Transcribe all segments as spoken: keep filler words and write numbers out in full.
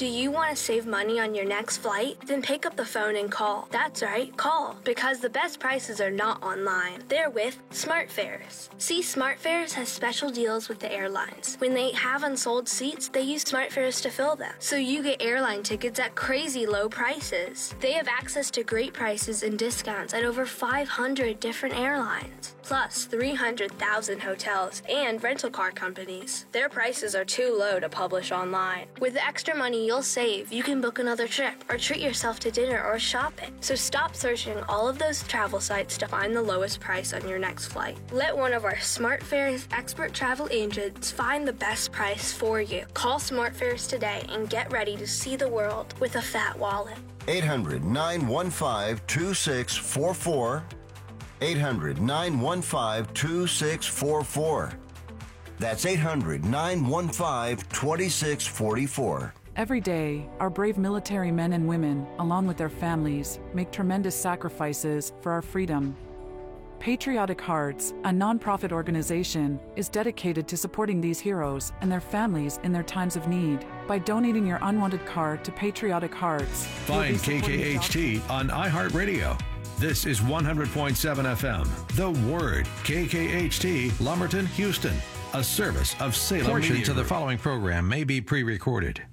Do you want to save money on your next flight? Then pick up the phone and call. That's right, call. Because the best prices are not online. They're with SmartFares. See, SmartFares has special deals with the airlines. When they have unsold seats, they use SmartFares to fill them. So you get airline tickets at crazy low prices. They have access to great prices and discounts at over five hundred different airlines. Plus three hundred thousand hotels and rental car companies. Their prices are too low to publish online. With the extra money you'll save, you can book another trip or treat yourself to dinner or shopping. So stop searching all of those travel sites to find the lowest price on your next flight. Let one of our SmartFares expert travel agents find the best price for you. Call SmartFares today and get ready to see the world with a fat wallet. eight hundred, nine one five, two six four four. eight hundred, nine one five, two six four four. That's eight hundred, nine one five, two six four four. Every day, our brave military men and women, along with their families, make tremendous sacrifices for our freedom. Patriotic Hearts, a nonprofit organization, is dedicated to supporting these heroes and their families in their times of need. By donating your unwanted car to Patriotic Hearts, find K K H T on iHeartRadio. This is one hundred point seven F M. The Word, K K H T, Lumberton, Houston. A service of Salem Portions Media of the Group. following program may be pre-recorded.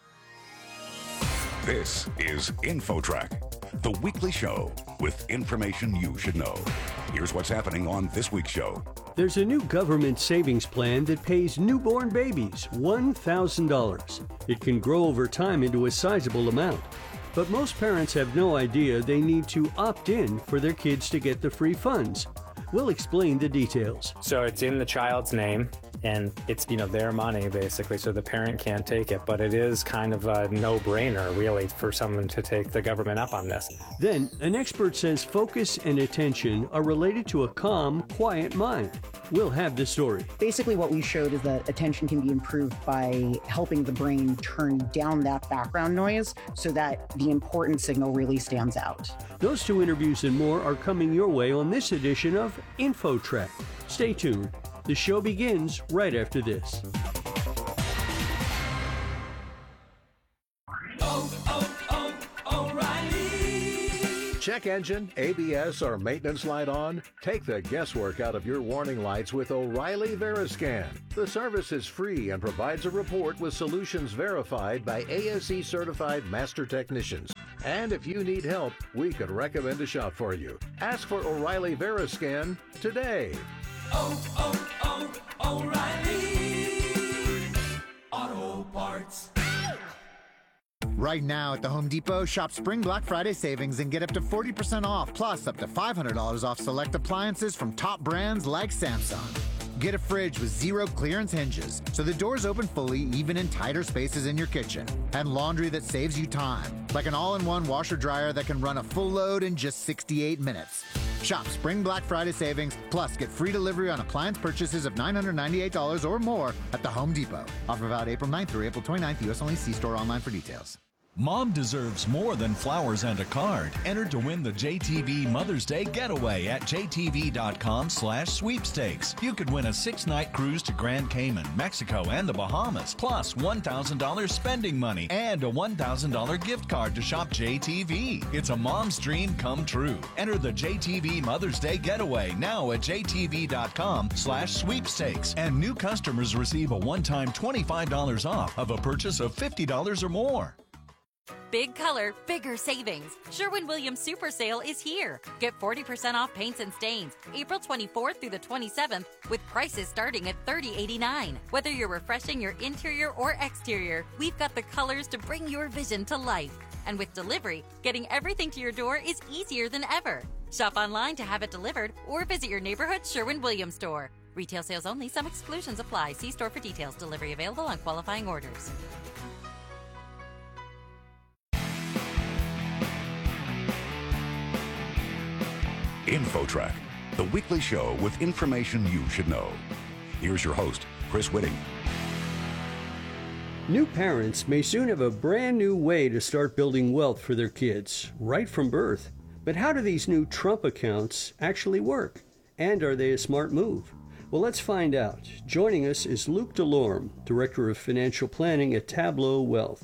This is InfoTrack, the weekly show with information you should know. Here's what's happening on this week's show. There's a new government savings plan that pays newborn babies one thousand dollars. It can grow over time into a sizable amount. But most parents have no idea they need to opt in for their kids to get the free funds. We'll explain the details. So it's in the child's name, and it's, you know, their money basically, so the parent can't take it. But it is kind of a no-brainer, really, for someone to take the government up on this. Then, an expert says focus and attention are related to a calm, quiet mind. We'll have the story. Basically, what we showed is that attention can be improved by helping the brain turn down that background noise so that the important signal really stands out. Those two interviews and more are coming your way on this edition of InfoTrack. Stay tuned. The show begins right after this. Check engine, A B S, or maintenance light on? Take the guesswork out of your warning lights with O'Reilly Veriscan. The service is free and provides a report with solutions verified by A S E certified master technicians. And if you need help, we could recommend a shop for you. Ask for O'Reilly Veriscan today. Oh, oh, oh, O'Reilly Auto Parts. Right now at the Home Depot, shop Spring Black Friday savings and get up to forty percent off, plus up to five hundred dollars off select appliances from top brands like Samsung. Get a fridge with zero clearance hinges, so the doors open fully even in tighter spaces in your kitchen. And laundry that saves you time, like an all-in-one washer-dryer that can run a full load in just sixty-eight minutes. Shop Spring Black Friday savings, plus get free delivery on appliance purchases of nine hundred ninety-eight dollars or more at the Home Depot. Offer valid April ninth through April twenty-ninth, U S only. See store online for details. Mom deserves more than flowers and a card. Enter to win the J T V Mother's Day Getaway at J T V dot com slash sweepstakes. You could win a six-night cruise to Grand Cayman, Mexico, and the Bahamas, plus one thousand dollars spending money and a one thousand dollars gift card to shop J T V. It's a mom's dream come true. Enter the J T V Mother's Day Getaway now at J T V dot com slash sweepstakes. And new customers receive a one-time twenty-five dollars off of a purchase of fifty dollars or more. Big color, bigger savings. Sherwin-Williams Super Sale is here. Get forty percent off paints and stains April twenty-fourth through the twenty-seventh with prices starting at thirty eighty-nine. Whether you're refreshing your interior or exterior, we've got the colors to bring your vision to life. And with delivery, getting everything to your door is easier than ever. Shop online to have it delivered or visit your neighborhood Sherwin-Williams store. Retail sales only. Some exclusions apply. See store for details. Delivery available on qualifying orders. InfoTrack, the weekly show with information you should know. Here's your host, Chris Whitting. New parents may soon have a brand new way to start building wealth for their kids, right from birth. But how do these new Trump accounts actually work? And are they a smart move? Well, let's find out. Joining us is Luke DeLorme, Director of Financial Planning at Tableau Wealth.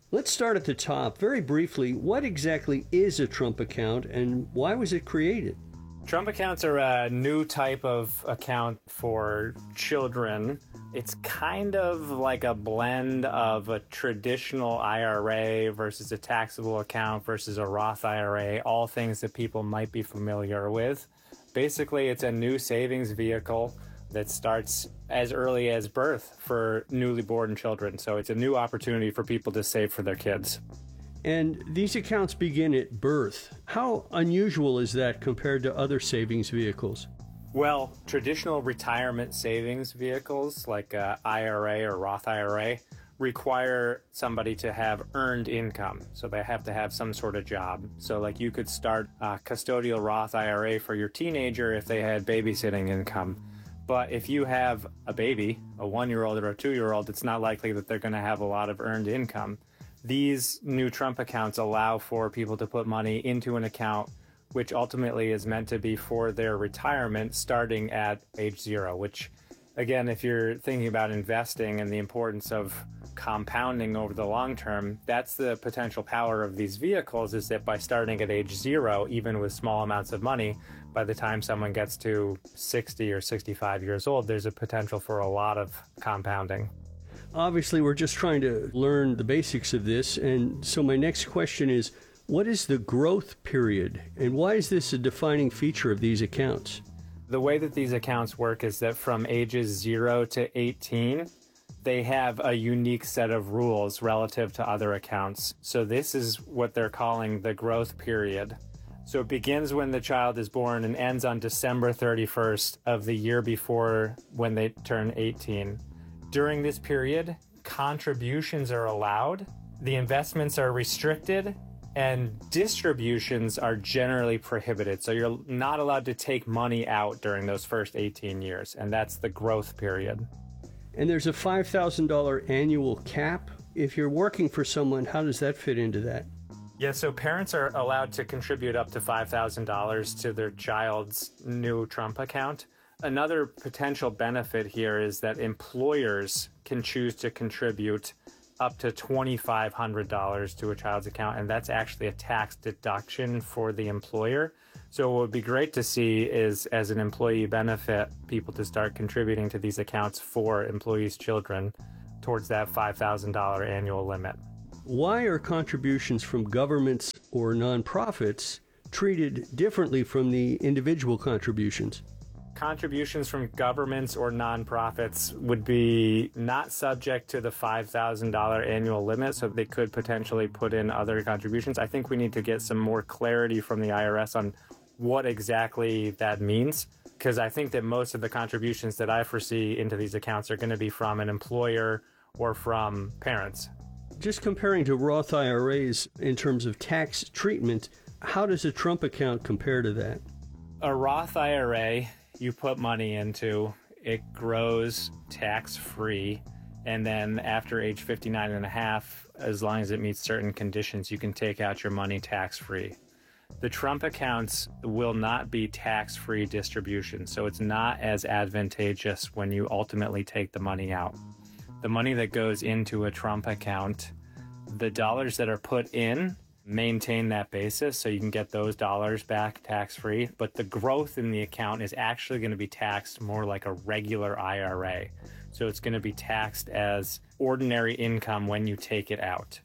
Let's start at the top. Very briefly, what exactly is a Trump account and why was it created? Trump accounts are a new type of account for children. It's kind of like a blend of a traditional I R A versus a taxable account versus a Roth I R A, all things that people might be familiar with. Basically, it's a new savings vehicle that starts as early as birth for newly born children. So it's a new opportunity for people to save for their kids. And these accounts begin at birth. How unusual is that compared to other savings vehicles? Well, traditional retirement savings vehicles like uh, I R A or Roth I R A require somebody to have earned income. So they have to have some sort of job. So like you could start a custodial Roth I R A for your teenager if they had babysitting income. But if you have a baby, a one-year-old or a two-year-old, it's not likely that they're going to have a lot of earned income. These new Trump accounts allow for people to put money into an account which ultimately is meant to be for their retirement starting at age zero, which, again, if you're thinking about investing and the importance of compounding over the long term, that's the potential power of these vehicles, is that by starting at age zero, even with small amounts of money, by the time someone gets to sixty or sixty-five years old, there's a potential for a lot of compounding. Obviously, we're just trying to learn the basics of this, and so my next question is, what is the growth period, and why is this a defining feature of these accounts? The way that these accounts work is that from ages zero to eighteen, they have a unique set of rules relative to other accounts. So this is what they're calling the growth period. So it begins when the child is born and ends on December thirty-first of the year before when they turn eighteen. During this period, contributions are allowed, the investments are restricted, and distributions are generally prohibited. So you're not allowed to take money out during those first eighteen years, and that's the growth period. And there's a five thousand dollars annual cap. If you're working for someone, how does that fit into that? Yeah, so parents are allowed to contribute up to five thousand dollars to their child's new Trump account. Another potential benefit here is that employers can choose to contribute up to twenty-five hundred dollars to a child's account, and that's actually a tax deduction for the employer. So what would be great to see is, as an employee benefit, people to start contributing to these accounts for employees' children towards that five thousand dollars annual limit. Why are contributions from governments or nonprofits treated differently from the individual contributions? Contributions from governments or nonprofits would be not subject to the five thousand dollars annual limit, so they could potentially put in other contributions. I think we need to get some more clarity from the I R S on what exactly that means, because I think that most of the contributions that I foresee into these accounts are going to be from an employer or from parents. Just comparing to Roth I R As in terms of tax treatment, how does a Trump account compare to that? A Roth I R A, you put money into, it grows tax-free, and then after age fifty-nine and a half, as long as it meets certain conditions, you can take out your money tax-free. The Trump accounts will not be tax-free distributions, so it's not as advantageous when you ultimately take the money out. The money that goes into a Trump account, the dollars that are put in maintain that basis, so you can get those dollars back tax-free, but the growth in the account is actually going to be taxed more like a regular I R A. So it's going to be taxed as ordinary income when you take it out.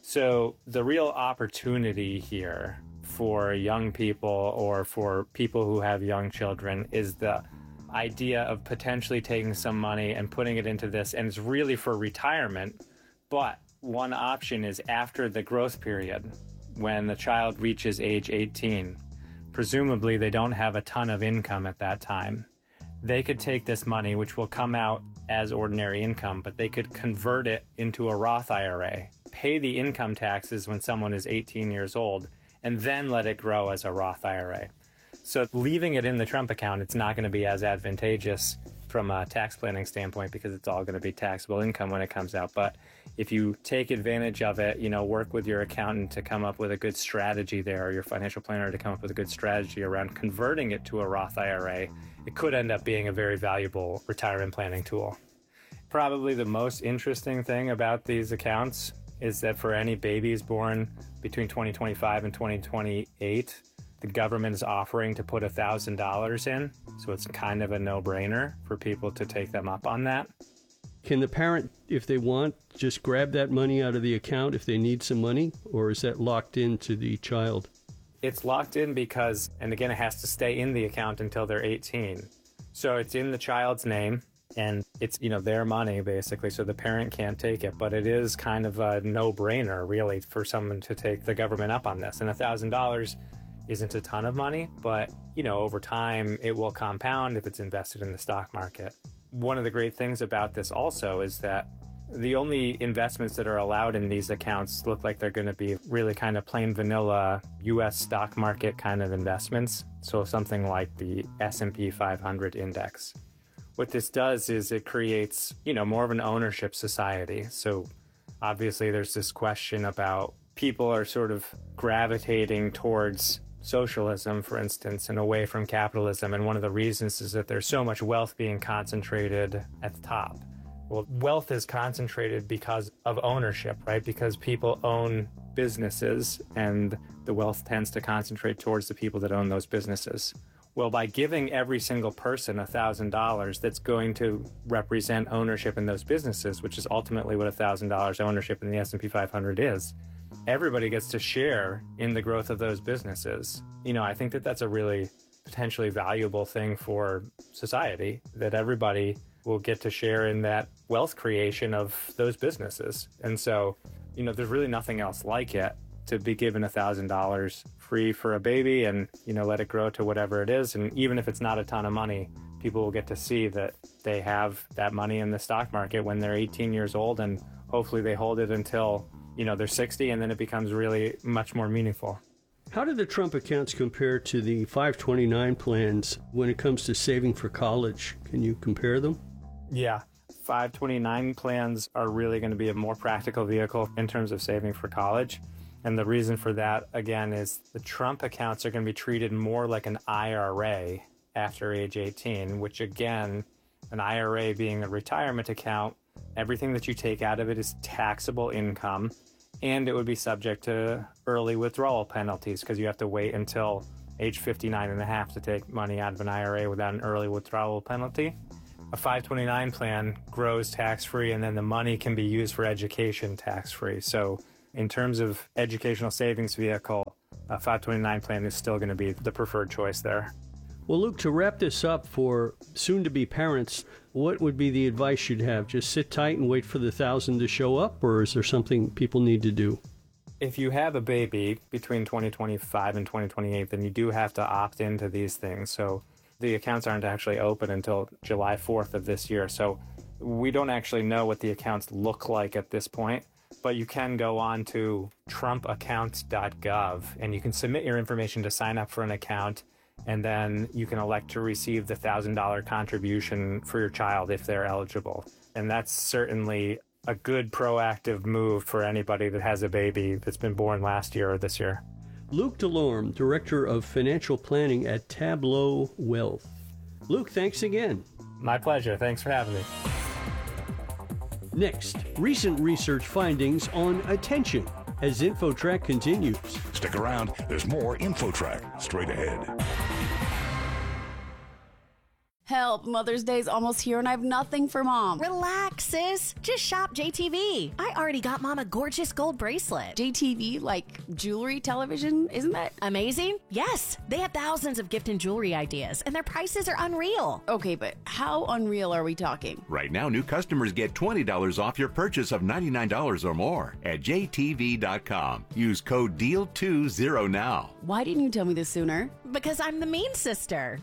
So the real opportunity here for young people or for people who have young children is the idea of potentially taking some money and putting it into this, and it's really for retirement. But one option is after the growth period, when the child reaches age eighteen. Presumably they don't have a ton of income at that time. They could take this money, which will come out as ordinary income, but they could convert it into a Roth I R A, pay the income taxes when someone is eighteen years old, and then let it grow as a Roth I R A. So leaving it in the Trump account, it's not going to be as advantageous from a tax planning standpoint because it's all going to be taxable income when it comes out. But if you take advantage of it, you know, work with your accountant to come up with a good strategy there, or your financial planner to come up with a good strategy around converting it to a Roth I R A, it could end up being a very valuable retirement planning tool. Probably the most interesting thing about these accounts is that for any babies born between twenty twenty-five and twenty twenty-eight, the government is offering to put one thousand dollars in, so it's kind of a no-brainer for people to take them up on that. Can the parent, if they want, just grab that money out of the account if they need some money, or is that locked into the child? It's locked in because, and again, it has to stay in the account until they're eighteen. So it's in the child's name, and it's, you know, their money, basically, so the parent can't take it. But it is kind of a no-brainer, really, for someone to take the government up on this. And one thousand dollars isn't a ton of money, but, you know, over time it will compound if it's invested in the stock market. One of the great things about this also is that the only investments that are allowed in these accounts look like they're going to be really kind of plain vanilla U S stock market kind of investments. So something like the S and P five hundred index. What this does is it creates, you know, more of an ownership society. So obviously there's this question about people are sort of gravitating towards socialism, for instance, and away from capitalism. And one of the reasons is that there's so much wealth being concentrated at the top. Well, wealth is concentrated because of ownership, right? Because people own businesses and the wealth tends to concentrate towards the people that own those businesses. Well, by giving every single person one thousand dollars that's going to represent ownership in those businesses, which is ultimately what one thousand dollars ownership in the S and P five hundred is, everybody gets to share in the growth of those businesses. You know, I think that that's a really potentially valuable thing for society, that everybody will get to share in that wealth creation of those businesses. And so, you know, there's really nothing else like it to be given one thousand dollars free for a baby and, you know, let it grow to whatever it is. And even if it's not a ton of money, people will get to see that they have that money in the stock market when they're eighteen years old, and hopefully they hold it until, you know, they're sixty, and then it becomes really much more meaningful. How do the Trump accounts compare to the five twenty-nine plans when it comes to saving for college? Can you compare them? Yeah. five twenty-nine plans are really going to be a more practical vehicle in terms of saving for college. And the reason for that, again, is the Trump accounts are going to be treated more like an I R A after age eighteen, which, again, an I R A being a retirement account, everything that you take out of it is taxable income, and it would be subject to early withdrawal penalties because you have to wait until age fifty-nine and a half to take money out of an I R A without an early withdrawal penalty. A five twenty-nine plan grows tax-free, and then the money can be used for education tax-free. So in terms of educational savings vehicle, a five twenty-nine plan is still going to be the preferred choice there. Well, Luke, to wrap this up for soon-to-be parents, what would be the advice you'd have? Just sit tight and wait for the thousand to show up, or is there something people need to do? If you have a baby between twenty twenty-five and twenty twenty-eight, then you do have to opt into these things. So the accounts aren't actually open until July fourth of this year. So we don't actually know what the accounts look like at this point, but you can go on to trump accounts dot gov and you can submit your information to sign up for an account, and then you can elect to receive the one thousand dollars contribution for your child if they're eligible. And that's certainly a good proactive move for anybody that has a baby that's been born last year or this year. Luke DeLorme, Director of Financial Planning at Tableau Wealth. Luke, thanks again. My pleasure. Thanks for having me. Next, recent research findings on attention as InfoTrack continues. Stick around. There's more InfoTrack straight ahead. Help, Mother's Day's almost here and I have nothing for Mom. Relax, sis. Just shop J T V. I already got Mom a gorgeous gold bracelet. J T V, like jewelry, television, isn't that amazing? Yes, they have thousands of gift and jewelry ideas and their prices are unreal. Okay, but how unreal are we talking? Right now, new customers get twenty dollars off your purchase of ninety-nine dollars or more at J T V dot com. Use code D E A L two zero now. Why didn't you tell me this sooner? Because I'm the mean sister.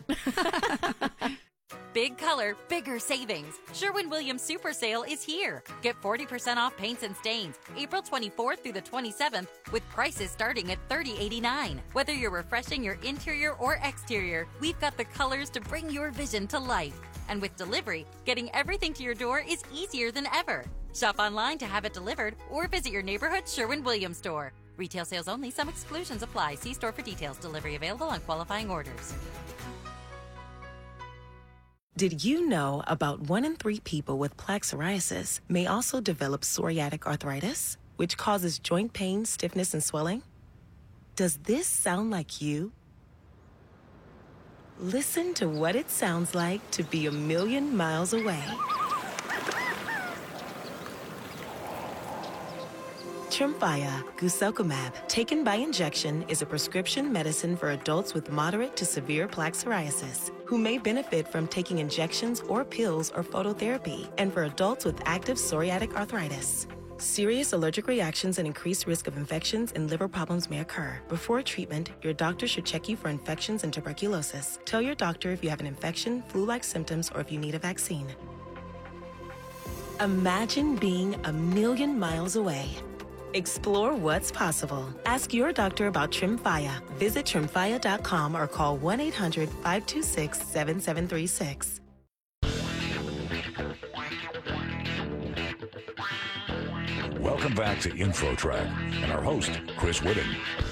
Big color, bigger savings. Sherwin-Williams Super Sale is here. Get forty percent off paints and stains April twenty-fourth through the twenty-seventh with prices starting at thirty eighty-nine. Whether you're refreshing your interior or exterior, we've got the colors to bring your vision to life. And with delivery, getting everything to your door is easier than ever. Shop online to have it delivered or visit your neighborhood Sherwin-Williams store. Retail sales only. Some exclusions apply. See store for details. Delivery available on qualifying orders. Did you know about one in three people with plaque psoriasis may also develop psoriatic arthritis? which causes joint pain, stiffness, and swelling? Does this sound like you? Listen to what it sounds like to be a million miles away. Tremfya guselkumab, taken by injection, is a prescription medicine for adults with moderate to severe plaque psoriasis who may benefit from taking injections or pills or phototherapy, and for adults with active psoriatic arthritis. Serious allergic reactions and increased risk of infections and liver problems may occur. Before treatment, your doctor should check you for infections and tuberculosis. Tell your doctor if you have an infection, flu-like symptoms, or if you need a vaccine. Imagine being a million miles away. Explore what's possible. Ask your doctor about Tremfya. Visit tremfya dot com or call one eight hundred, five two six, seven seven three six. Welcome back to InfoTrack and our host, Chris Whitting.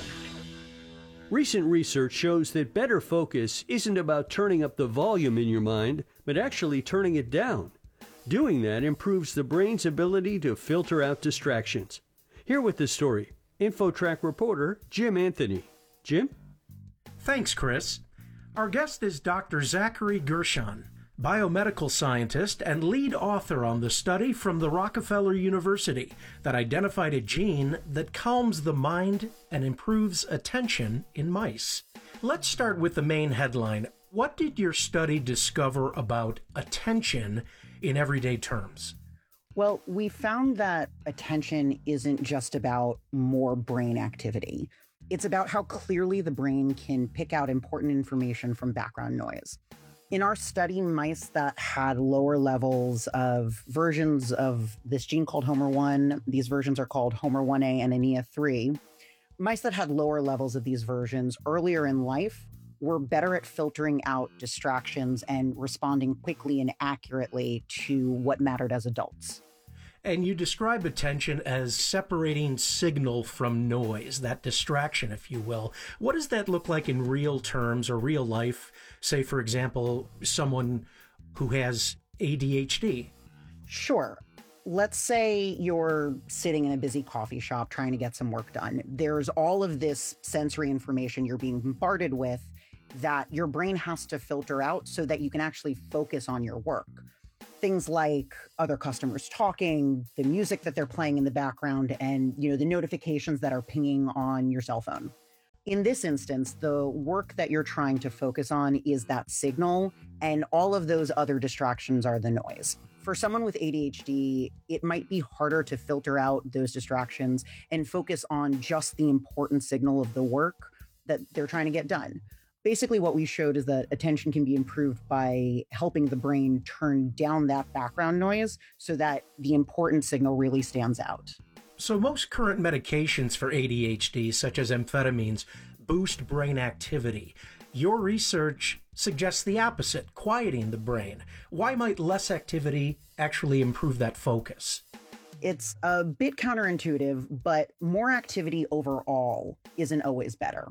Recent research shows that better focus isn't about turning up the volume in your mind, but actually turning it down. Doing that improves the brain's ability to filter out distractions. Here with the story, InfoTrack reporter Jim Anthony. Jim? Thanks, Chris. Our guest is Doctor Zachary Gershon, biomedical scientist and lead author on the study from the Rockefeller University that identified a gene that calms the mind and improves attention in mice. Let's start with the main headline. What did your study discover about attention in everyday terms? Well, we found that attention isn't just about more brain activity. It's about how clearly the brain can pick out important information from background noise. In our study, mice that had lower levels of versions of this gene called Homer one, these versions are called Homer one A and A N I A three, mice that had lower levels of these versions earlier in life were better at filtering out distractions and responding quickly and accurately to what mattered as adults. And you describe attention as separating signal from noise, that distraction, if you will. What does that look like in real terms or real life? Say, for example, someone who has A D H D. Sure. Let's say you're sitting in a busy coffee shop trying to get some work done. There's all of this sensory information you're being bombarded with that your brain has to filter out so that you can actually focus on your work. Things like other customers talking, the music that they're playing in the background, and you know the notifications that are pinging on your cell phone. In this instance, the work that you're trying to focus on is that signal, and all of those other distractions are the noise. For someone with A D H D, it might be harder to filter out those distractions and focus on just the important signal of the work that they're trying to get done. Basically, what we showed is that attention can be improved by helping the brain turn down that background noise so that the important signal really stands out. So most current medications for A D H D, such as amphetamines, boost brain activity. Your research suggests the opposite, quieting the brain. Why might less activity actually improve that focus? It's a bit counterintuitive, but more activity overall isn't always better.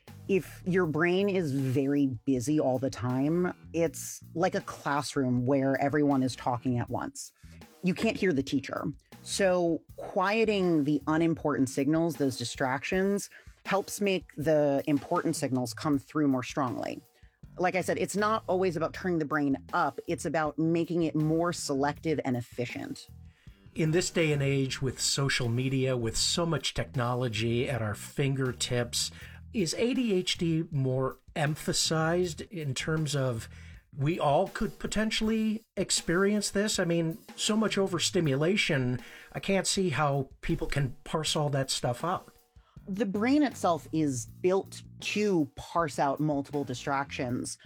If your brain is very busy all the time, it's like a classroom where everyone is talking at once. You can't hear the teacher. So quieting the unimportant signals, those distractions, helps make the important signals come through more strongly. Like I said, it's not always about turning the brain up. It's about making it more selective and efficient. In this day and age with social media, with so much technology at our fingertips, is A D H D more emphasized in terms of we all could potentially experience this? I mean, so much overstimulation, I can't see how people can parse all that stuff out. The brain itself is built to parse out multiple distractions.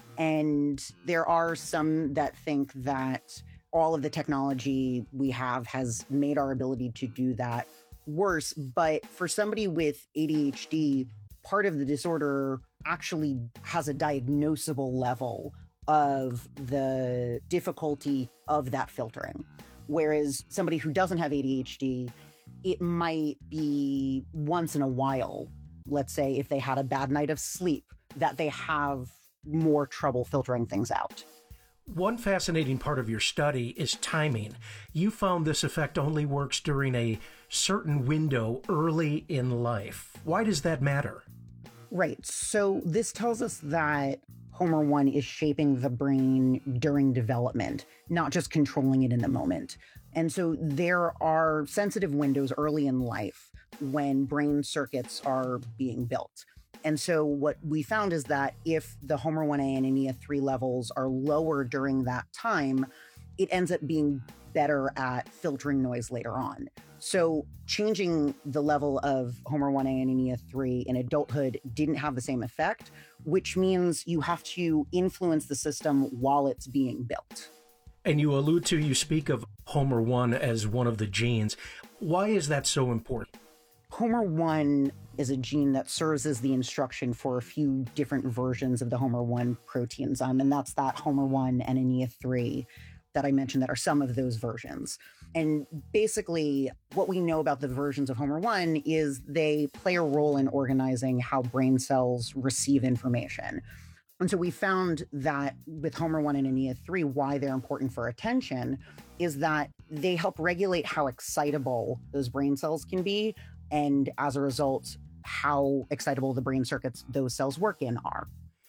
And there are some that think that all of the technology we have has made our ability to do that worse. But for somebody with A D H D, part of the disorder actually has a diagnosable level of the difficulty of that filtering. Whereas somebody who doesn't have A D H D, it might be once in a while, let's say if they had a bad night of sleep, that they have more trouble filtering things out. One fascinating part of your study is timing. You found this effect only works during a certain window early in life. Why does that matter? Right. So this tells us that Homer one is shaping the brain during development, not just controlling it in the moment. And so there are sensitive windows early in life when brain circuits are being built. And so what we found is that if the Homer one A and A N I A three levels are lower during that time, it ends up being better at filtering noise later on. So changing the level of Homer one A and A N I A three in adulthood didn't have the same effect, which means you have to influence the system while it's being built. And you allude to, you speak of Homer one as one of the genes. Why is that so important? Homer one is a gene that serves as the instruction for a few different versions of the Homer one protein, and that's that Homer one and A N I A three that I mentioned that are some of those versions. And basically, what we know about the versions of Homer one is they play a role in organizing how brain cells receive information. And so we found that with Homer one and A N I A three, why they're important for attention is that they help regulate how excitable those brain cells can be, and as a result, how excitable the brain circuits those cells work in are.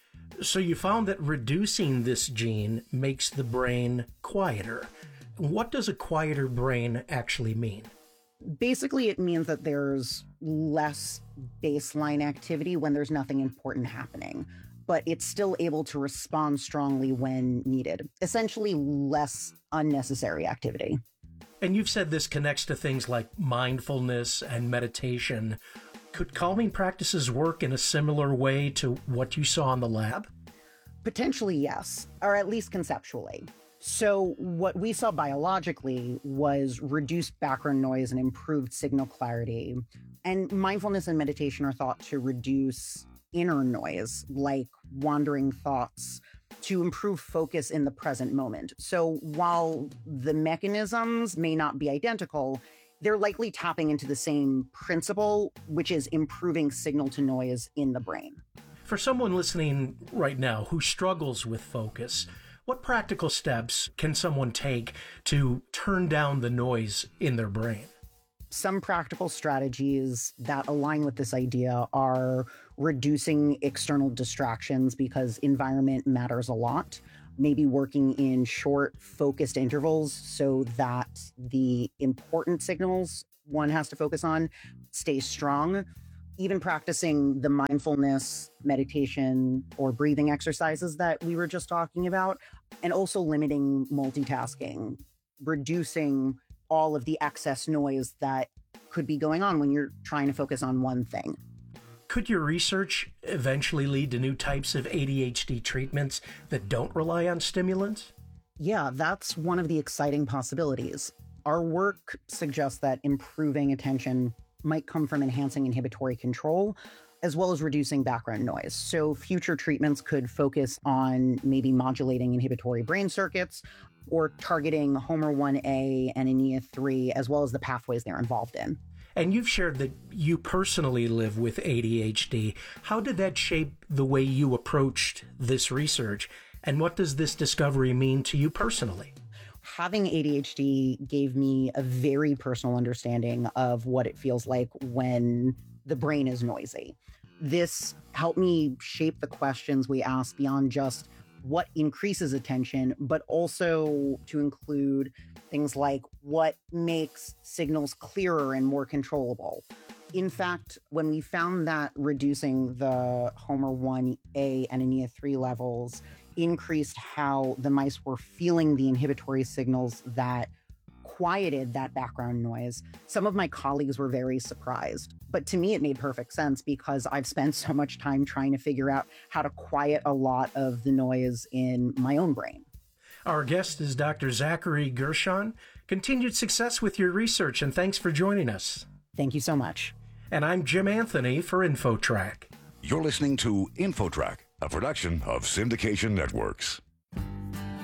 So you found that reducing this gene makes the brain quieter. What does a quieter brain actually mean? Basically, it means that there's less baseline activity when there's nothing important happening, but it's still able to respond strongly when needed. Essentially, less unnecessary activity. And you've said this connects to things like mindfulness and meditation. Could calming practices work in a similar way to what you saw in the lab? Potentially, yes, or at least conceptually. So what we saw biologically was reduced background noise and improved signal clarity. And mindfulness and meditation are thought to reduce inner noise, like wandering thoughts, to improve focus in the present moment. So while the mechanisms may not be identical, they're likely tapping into the same principle, which is improving signal to noise in the brain. For someone listening right now who struggles with focus, what practical steps can someone take to turn down the noise in their brain? Some practical strategies that align with this idea are reducing external distractions because environment matters a lot. Maybe working in short, focused intervals so that the important signals one has to focus on stay strong. Even practicing the mindfulness, meditation, or breathing exercises that we were just talking about, and also limiting multitasking, reducing all of the excess noise that could be going on when you're trying to focus on one thing. Could your research eventually lead to new types of A D H D treatments that don't rely on stimulants? Yeah, that's one of the exciting possibilities. Our work suggests that improving attention might come from enhancing inhibitory control, as well as reducing background noise. So future treatments could focus on maybe modulating inhibitory brain circuits or targeting Homer one A and A N I A three, as well as the pathways they're involved in. And you've shared that you personally live with A D H D. How did that shape the way you approached this research? And what does this discovery mean to you personally? Having A D H D gave me a very personal understanding of what it feels like when the brain is noisy. This helped me shape the questions we ask beyond just what increases attention, but also to include things like what makes signals clearer and more controllable. In fact, when we found that reducing the Homer one A and A N I A three levels increased how the mice were feeling the inhibitory signals that quieted that background noise, some of my colleagues were very surprised. But to me, it made perfect sense because I've spent so much time trying to figure out how to quiet a lot of the noise in my own brain. Our guest is Doctor Zachary Gershon. Continued success with your research, and thanks for joining us. Thank you so much. And I'm Jim Anthony for InfoTrack. You're listening to InfoTrack, a production of Syndication Networks.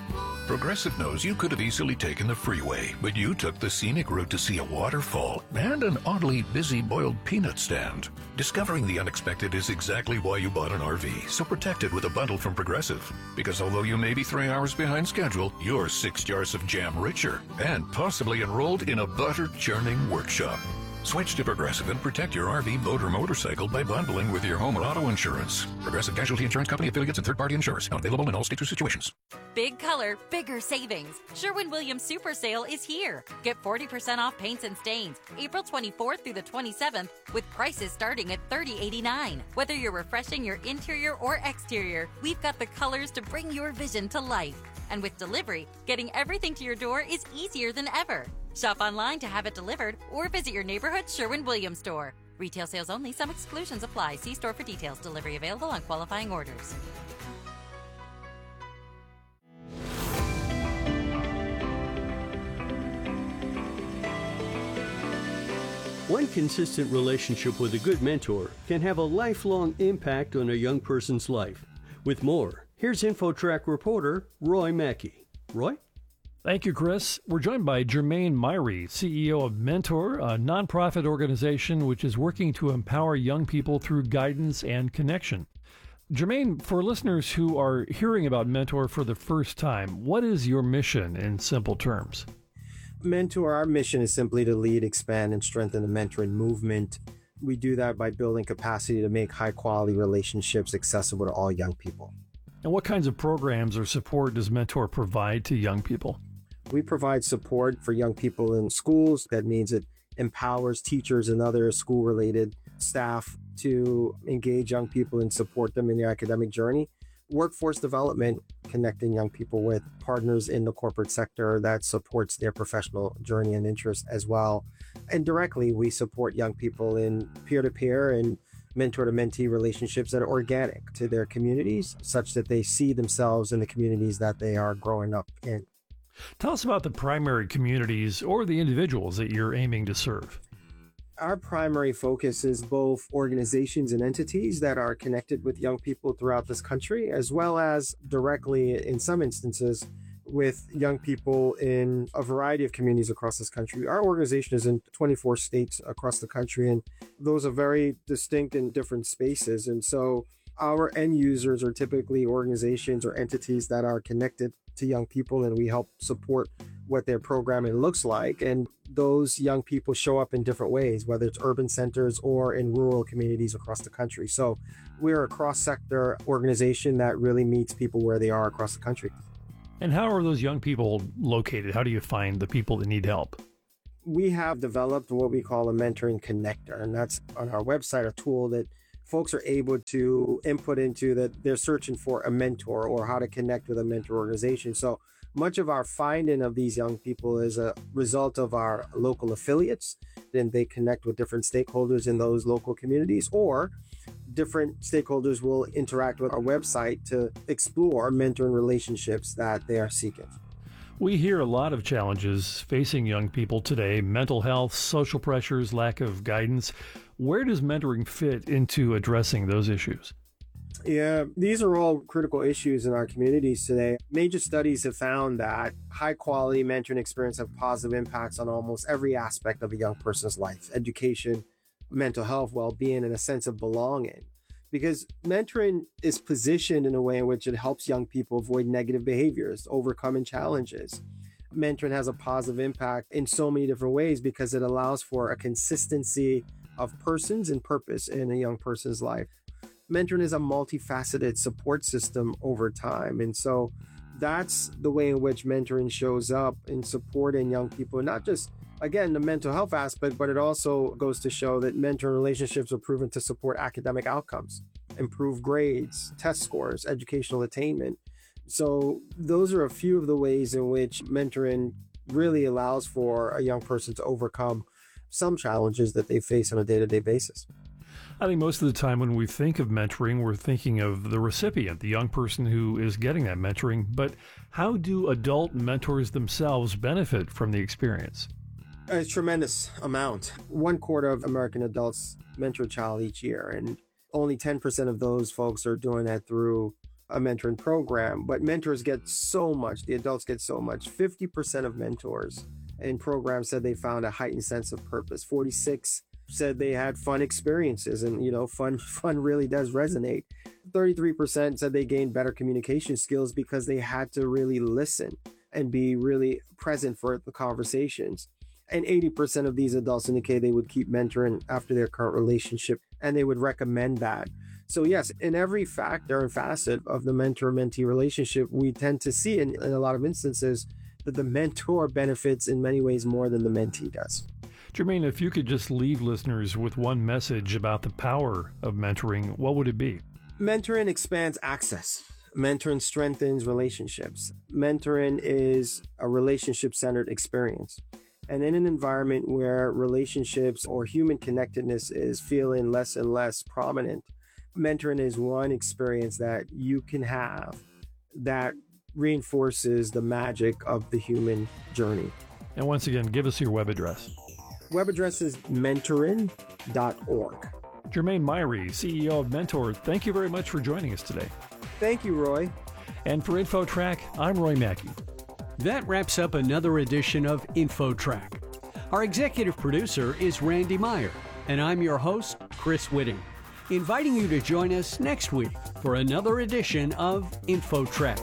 Progressive knows you could have easily taken the freeway, but you took the scenic route to see a waterfall and an oddly busy boiled peanut stand. Discovering the unexpected is exactly why you bought an R V, so protect it with a bundle from Progressive. Because although you may be three hours behind schedule, you're six jars of jam richer and possibly enrolled in a butter-churning workshop. Switch to Progressive and protect your R V, boat, or motorcycle by bundling with your home or auto insurance. Progressive Casualty Insurance Company affiliates and third-party insurers. Not available in all states or situations. Big color, bigger savings. Sherwin-Williams Super Sale is here. Get forty percent off paints and stains April twenty-fourth through the twenty-seventh with prices starting at thirty eighty-nine. Whether you're refreshing your interior or exterior, we've got the colors to bring your vision to life. And with delivery, getting everything to your door is easier than ever. Shop online to have it delivered or visit your neighborhood Sherwin-Williams store. Retail sales only. Some exclusions apply. See store for details. Delivery available on qualifying orders. One consistent relationship with a good mentor can have a lifelong impact on a young person's life. With more, here's InfoTrack reporter Roy Mackey. Roy? Thank you, Chris. We're joined by Jermaine Myrie, C E O of Mentor, a nonprofit organization which is working to empower young people through guidance and connection. Jermaine, for listeners who are hearing about Mentor for the first time, what is your mission in simple terms? Mentor, our mission is simply to lead, expand, and strengthen the mentoring movement. We do that by building capacity to make high-quality relationships accessible to all young people. And what kinds of programs or support does Mentor provide to young people? We provide support for young people in schools. That means it empowers teachers and other school-related staff to engage young people and support them in their academic journey. Workforce development, connecting young people with partners in the corporate sector that supports their professional journey and interest as well. And directly, we support young people in peer-to-peer and mentor-to-mentee relationships that are organic to their communities, such that they see themselves in the communities that they are growing up in. Tell us about the primary communities or the individuals that you're aiming to serve. Our primary focus is both organizations and entities that are connected with young people throughout this country, as well as directly, in some instances, with young people in a variety of communities across this country. Our organization is in twenty-four states across the country, and those are very distinct and different spaces. And so our end users are typically organizations or entities that are connected to young people, and we help support what their programming looks like. And those young people show up in different ways, whether it's urban centers or in rural communities across the country. So we're a cross-sector organization that really meets people where they are across the country. And how are those young people located? How do you find the people that need help? We have developed what we call a mentoring connector, and that's on our website, a tool that folks are able to input into that they're searching for a mentor or how to connect with a mentor organization. So much of our finding of these young people is a result of our local affiliates. Then they connect with different stakeholders in those local communities, or different stakeholders will interact with our website to explore mentoring relationships that they are seeking. We hear a lot of challenges facing young people today: mental health, social pressures, lack of guidance. Where does mentoring fit into addressing those issues? Yeah, these are all critical issues in our communities today. Major studies have found that high-quality mentoring experience have positive impacts on almost every aspect of a young person's life: education, mental health, well-being, and a sense of belonging. Because mentoring is positioned in a way in which it helps young people avoid negative behaviors, overcoming challenges. Mentoring has a positive impact in so many different ways because it allows for a consistency of persons and purpose in a young person's life. Mentoring is a multifaceted support system over time. And so that's the way in which mentoring shows up in supporting young people, not just, again, the mental health aspect, but it also goes to show that mentoring relationships are proven to support academic outcomes, improve grades, test scores, educational attainment. So those are a few of the ways in which mentoring really allows for a young person to overcome some challenges that they face on a day-to-day basis. I think most of the time when we think of mentoring, we're thinking of the recipient, the young person who is getting that mentoring. But how do adult mentors themselves benefit from the experience? A tremendous amount. One quarter of American adults mentor a child each year, and only ten percent of those folks are doing that through a mentoring program, but mentors get so much, the adults get so much. fifty percent of mentors in programs said they found a heightened sense of purpose. forty-six said they had fun experiences, and you know, fun fun really does resonate. thirty-three percent said they gained better communication skills because they had to really listen and be really present for the conversations. And eighty percent of these adults indicated they would keep mentoring after their current relationship, and they would recommend that. So yes, in every factor and facet of the mentor-mentee relationship, we tend to see in, in a lot of instances that the mentor benefits in many ways more than the mentee does. Jermaine, if you could just leave listeners with one message about the power of mentoring, what would it be? Mentoring expands access. Mentoring strengthens relationships. Mentoring is a relationship-centered experience. And in an environment where relationships or human connectedness is feeling less and less prominent, mentoring is one experience that you can have that reinforces the magic of the human journey. And once again, give us your web address. Web address is mentoring dot org. Jermaine Myrie, C E O of Mentor, thank you very much for joining us today. Thank you, Roy. And for InfoTrack, I'm Roy Mackey. That wraps up another edition of InfoTrack. Our executive producer is Randy Meyer, and I'm your host, Chris Whitting, inviting you to join us next week for another edition of InfoTrack.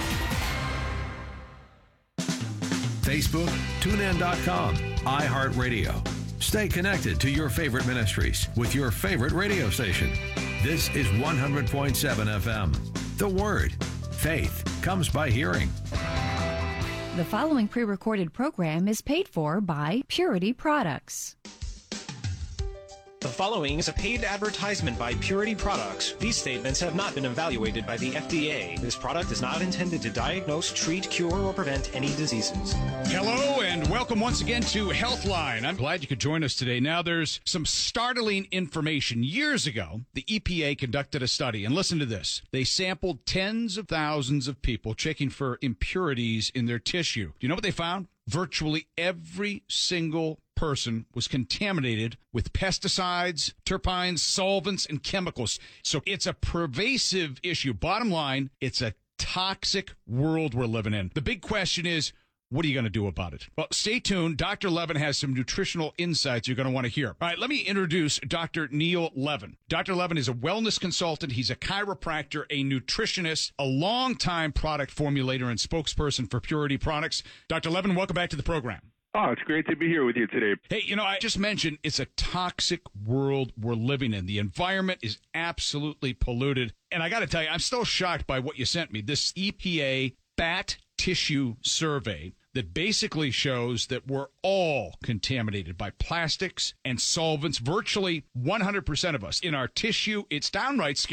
Facebook, tune in dot com, iHeartRadio. Stay connected to your favorite ministries with your favorite radio station. This is one hundred point seven F M. The Word. Faith comes by hearing. The following pre-recorded program is paid for by Purity Products. The following is a paid advertisement by Purity Products. These statements have not been evaluated by the F D A. This product is not intended to diagnose, treat, cure, or prevent any diseases. Hello and welcome once again to Healthline. I'm glad you could join us today. Now, there's some startling information. Years ago, the E P A conducted a study, and listen to this. They sampled tens of thousands of people checking for impurities in their tissue. Do you know what they found? Virtually every single person was contaminated with pesticides, terpenes, solvents, and chemicals. So it's a pervasive issue. Bottom line, it's a toxic world we're living in. The big question is, what are you going to do about it? Well, stay tuned. Doctor Levin has some nutritional insights you're going to want to hear. All right, let me introduce Doctor Neil Levin. Doctor Levin is a wellness consultant. He's a chiropractor, a nutritionist, a longtime product formulator and spokesperson for Purity Products. Doctor Levin, welcome back to the program. Oh, it's great to be here with you today. Hey, you know, I just mentioned it's a toxic world we're living in. The environment is absolutely polluted. And I got to tell you, I'm still shocked by what you sent me. This E P A fat tissue survey that basically shows that we're all contaminated by plastics and solvents. Virtually one hundred percent of us in our tissue. It's downright scary.